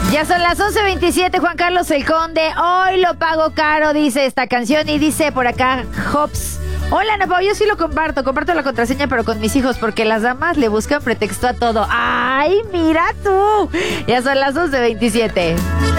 Ya son las 11:27, Juan Carlos el Conde. Hoy lo pago caro, dice esta canción. Y dice por acá, Hobbs. Hola, Napo, yo sí lo comparto la contraseña, pero con mis hijos, porque las damas le buscan pretexto a todo. ¡Ay, mira tú! Ya son las 11:27.